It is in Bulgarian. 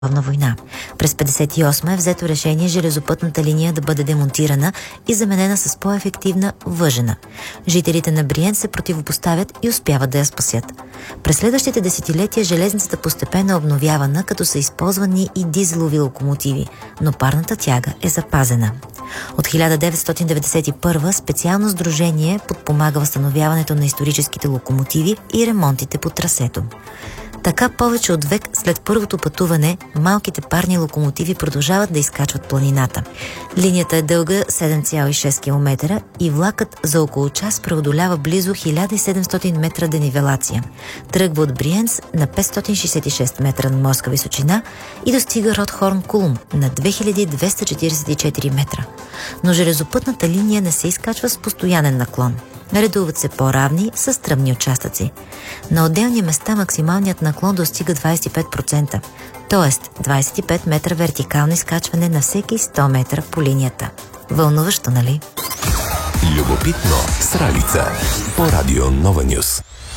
война. През 1958 е взето решение железопътната линия да бъде демонтирана и заменена с по-ефективна въжена. Жителите на Бриен се противопоставят и успяват да я спасят. През следващите десетилетия железницата постепенно е обновявана, като са използвани и дизелови локомотиви, но парната тяга е запазена. От 1991 специално сдружение подпомага възстановяването на историческите локомотиви и ремонтите по трасето. Така повече от век след първото пътуване, малките парни локомотиви продължават да изкачват планината. Линията е дълга 7,6 км и влакът за около час преодолява близо 1700 метра денивелация. Тръгва от Бриенц на 566 метра на морска височина и достига Ротхорн Кулум на 2244 метра. Но железопътната линия не се изкачва с постоянен наклон. Редуват се по-равни с стръмни участъци. На отделни места максималният наклон достига 25%, т.е. 25 метра вертикално изкачване на всеки 100 метра по линията. Вълнуващо, нали? Любопитно с Ралица по Радио Нова Нюс.